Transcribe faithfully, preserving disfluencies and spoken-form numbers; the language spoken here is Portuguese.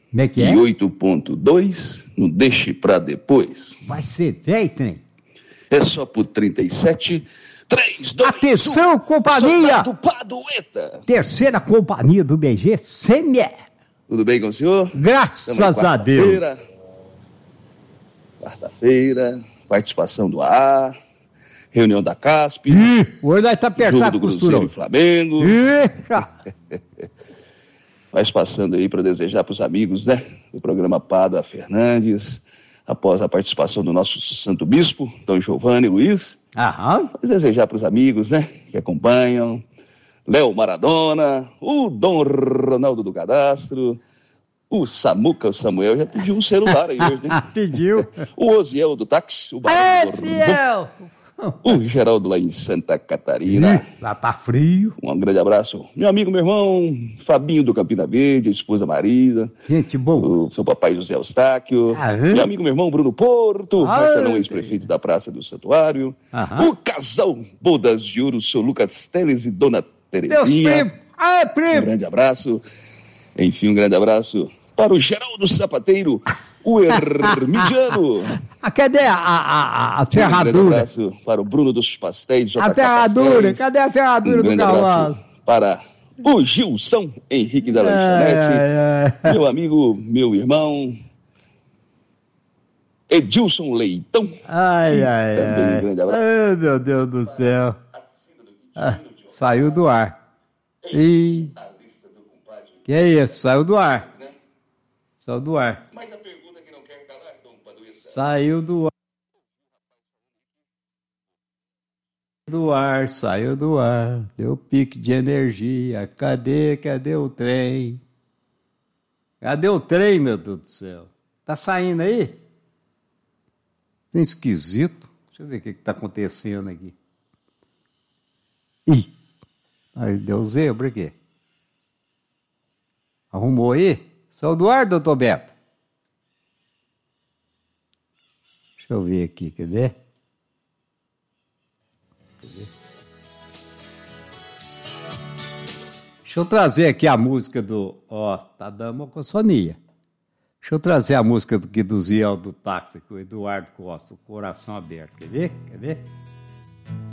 Como é que é? E oito ponto dois no Deixe Pra Depois. Vai ser velho, trem. É só por trinta e sete, três, dois, Atenção, um. companhia! Soldado Padueta. Terceira companhia do B G, Semier. Tudo bem com o senhor? Graças a Deus. Quarta-feira, participação do A, reunião da CASP. Ih, hoje nós tá apertado, jogo do Cruzeiro e Flamengo. Ih, Mas passando aí para desejar para os amigos, né, do programa Pada Fernandes, após a participação do nosso Santo Bispo, Dom Giovanni Luiz. Aham. Mas desejar para os amigos, né, que acompanham, Léo Maradona, o Dom Ronaldo do Cadastro, o Samuca, o Samuel, já pediu um celular aí hoje, né? Pediu. O Osiel do táxi, o É, Barão do Ciel! o Geraldo lá em Santa Catarina. Lá tá frio. Um grande abraço. Meu amigo, meu irmão, Fabinho do Campina Verde, a esposa Marisa. Gente boa. O seu papai José Eustáquio. Aham. Meu amigo, meu irmão, Bruno Porto. Ai, Marcelão, ex-prefeito da Praça do Santuário. Aham. O casal Bodas de Ouro, seu Lucas Teles e Dona Meus Terezinha. primos. Ai, Um primo. grande abraço. Enfim, um grande abraço para o Geraldo Sapateiro, o Hermidiano. Ah, cadê a, a, a, a Um grande ferradura? abraço para o Bruno dos Pastéis, J K A ferradura. Pastéis. Cadê a ferradura Um do grande cavalo? abraço para o Gilson Henrique da Lanchonete. Ai, ai, Meu amigo, meu irmão, Edilson Leitão. ai, ai. Também um ai. grande abraço. Ai, meu Deus do céu. Ah, saiu do ar. Ih. Que é isso? Saiu do ar. Saiu do ar. Mas a pergunta que não quer calar, Dom Padueta. Saiu do ar. Do ar, saiu do ar. Deu pique de energia. Cadê, cadê o trem? Cadê o trem, meu Deus do céu? Tá saindo aí? Tem esquisito. Deixa eu ver o que está acontecendo aqui. Ih, aí deu zebra aqui. Arrumou aí? Saiu do ar, doutor Beto? Deixa eu ver aqui, quer ver? Quer ver? Deixa eu trazer aqui a música do... Ó, tá dando uma consonia. Deixa eu trazer a música aqui do Ziel do táxi, com o Eduardo Costa, o Coração Aberto. Quer ver? Quer ver?